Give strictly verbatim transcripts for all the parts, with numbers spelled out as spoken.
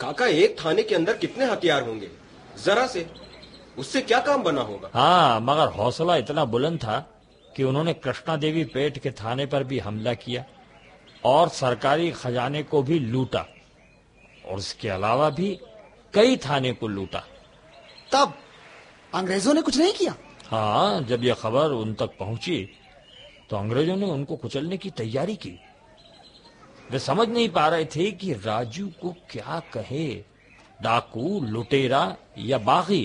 काका, एक थाने के अंदर कितने हथियार होंगे? जरा से उससे क्या काम बना होगा? हाँ, मगर हौसला इतना बुलंद था कि उन्होंने कृष्णा देवी पेट के थाने पर भी हमला किया और सरकारी खजाने को भी लूटा, और इसके अलावा भी कई थाने को लूटा। तब अंग्रेजों ने कुछ नहीं किया? हाँ, जब यह खबर उन तक पहुंची तो अंग्रेजों ने उनको कुचलने की तैयारी की। वे समझ नहीं पा रहे थे कि राजू को क्या कहे, डाकू, लुटेरा या बागी।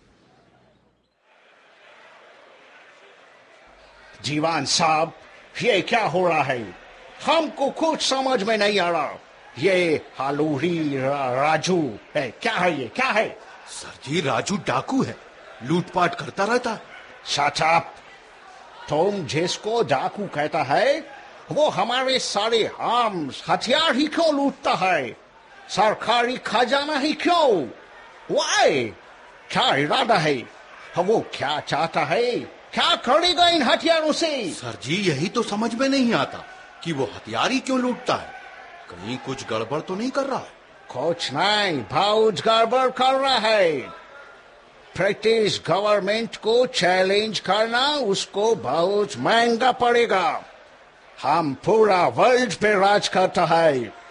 जीवान साहब, ये क्या हो रहा है? हमको कुछ समझ में नहीं आ रहा। ये हालूरी रा, राजू है, क्या है ये, क्या है? सर जी, राजू डाकू है, लूटपाट करता रहता है। Shut up! तुम जिसको डाकू कहता है वो हमारे सारे आर्म्स, हथियार ही क्यों लूटता है? सरकारी खजाना ही क्यों? वाई? क्या इरादा है? वो क्या चाहता है? क्या करेगा इन हथियारों से? सर जी, यही तो समझ में नहीं आता कि वो हथियार ही क्यों लूटता है। कहीं कुछ गड़बड़ तो नहीं कर रहा है? कुछ नहीं, बहुत गड़बड़ कर रहा है। ब्रिटिश गवर्नमेंट को चैलेंज करना उसको बहुत महंगा पड़ेगा। हम पूरा वर्ल्ड पे राज करता है।